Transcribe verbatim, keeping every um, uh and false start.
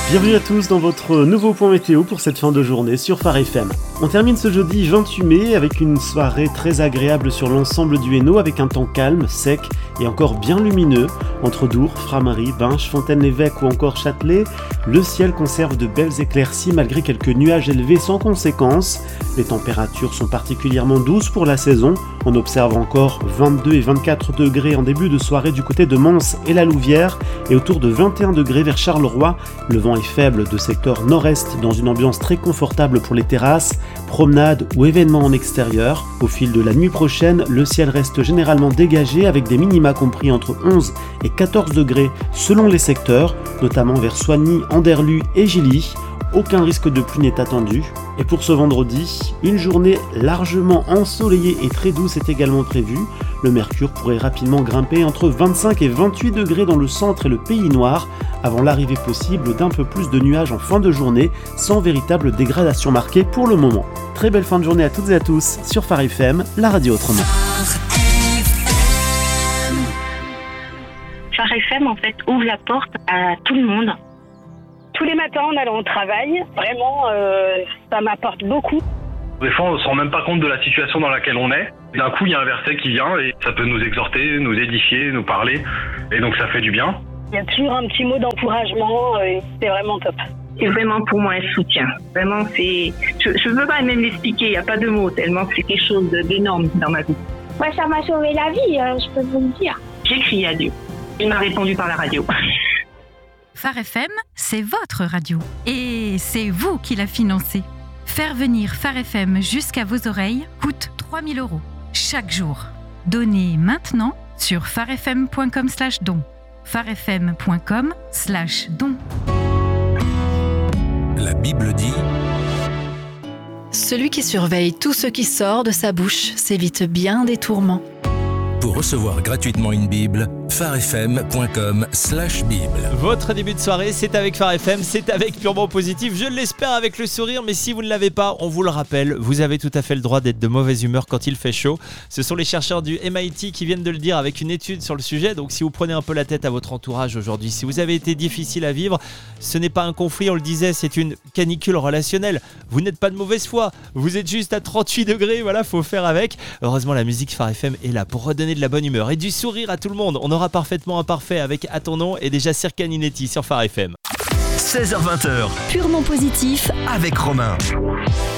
Bienvenue à tous dans votre nouveau point météo pour cette fin de journée sur Phare F M. On termine ce jeudi vingt-huit mai avec une soirée très agréable sur l'ensemble du Hainaut avec un temps calme, sec et encore bien lumineux. Entre Dour, Frameries, Binche, Fontaine-l'Évêque ou encore Châtelet, le ciel conserve de belles éclaircies malgré quelques nuages élevés sans conséquence. Les températures sont particulièrement douces pour la saison. On observe encore vingt-deux et vingt-quatre degrés en début de soirée du côté de Mons et la Louvière et autour de vingt et un degrés vers Charleroi. Le vent est faible de secteur nord-est dans une ambiance très confortable pour les terrasses, promenades ou événements en extérieur. Au fil de la nuit prochaine, le ciel reste généralement dégagé avec des minima compris entre onze et quatorze degrés selon les secteurs, notamment vers Soigny, Anderlues et Gilly. Aucun risque de pluie n'est attendu. Et pour ce vendredi, une journée largement ensoleillée et très douce est également prévue. Le mercure pourrait rapidement grimper entre vingt-cinq et vingt-huit degrés dans le centre et le Pays Noir, avant l'arrivée possible d'un peu plus de nuages en fin de journée, sans véritable dégradation marquée pour le moment. Très belle fin de journée à toutes et à tous sur Phare F M, la radio autrement. Phare F M en fait ouvre la porte à tout le monde. Tous les matins en allant au travail, vraiment, euh, ça m'apporte beaucoup. Des fois, on ne se rend même pas compte de la situation dans laquelle on est. D'un coup, il y a un verset qui vient et ça peut nous exhorter, nous édifier, nous parler. Et donc, ça fait du bien. Il y a toujours un petit mot d'encouragement et c'est vraiment top. C'est vraiment pour moi un soutien. Vraiment, c'est, je ne peux pas même l'expliquer, il n'y a pas de mots, tellement c'est quelque chose d'énorme dans ma vie. Moi, ça m'a sauvé la vie, euh, je peux vous le dire. J'ai crié à Dieu. Il m'a répondu par la radio. Phare F M, c'est votre radio. Et c'est vous qui la financez. Faire venir Phare F M jusqu'à vos oreilles coûte trois mille euros chaque jour. Donnez maintenant sur pharefm.com slash don. pharefm.com slash don. La Bible dit: Celui qui surveille tout ce qui sort de sa bouche s'évite bien des tourments. Pour recevoir gratuitement une Bible, pharefm.com slash Bible. Votre début de soirée, c'est avec Phare F M, c'est avec Purement Positif. Je l'espère avec le sourire, mais si vous ne l'avez pas, on vous le rappelle, vous avez tout à fait le droit d'être de mauvaise humeur quand il fait chaud. Ce sont les chercheurs du M I T qui viennent de le dire avec une étude sur le sujet. Donc si vous prenez un peu la tête à votre entourage aujourd'hui, si vous avez été difficile à vivre, ce n'est pas un conflit, on le disait, c'est une canicule relationnelle. Vous n'êtes pas de mauvaise foi, vous êtes juste à trente-huit degrés, voilà, faut faire avec. Heureusement, la musique Phare F M est là pour redonner de la bonne humeur et du sourire à tout le monde. On aura parfaitement imparfait avec À ton nom et déjà Circa Ninetti sur Phare F M. seize heures vingt. Purement positif avec Romain.